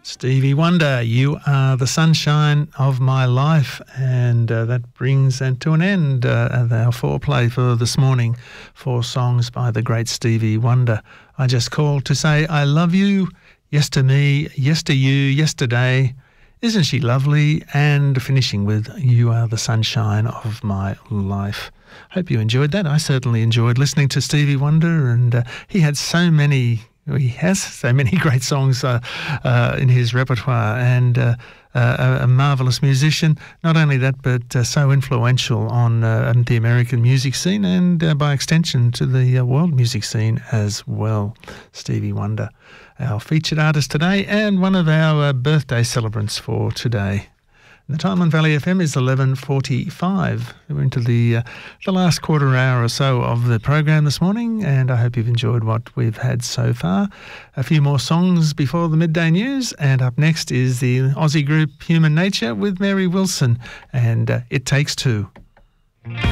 Stevie Wonder, you are the sunshine of my life, and that brings to an end our foreplay for this morning. 4 songs by the great Stevie Wonder. I just called to say I love you, yes to me, yes to you, yesterday. Isn't she lovely? And finishing with you are the sunshine of my life. Hope you enjoyed that. I certainly enjoyed listening to Stevie Wonder, and he has so many great songs in his repertoire, and a marvellous musician. Not only that, but so influential on the American music scene and by extension to the world music scene as well. Stevie Wonder, our featured artist today and one of our birthday celebrants for today. The time on Valley FM is 11:45. We're into the last quarter hour or so of the program this morning, and I hope you've enjoyed what we've had so far. A few more songs before the midday news, and up next is the Aussie group Human Nature with Mary Wilson, and It Takes Two.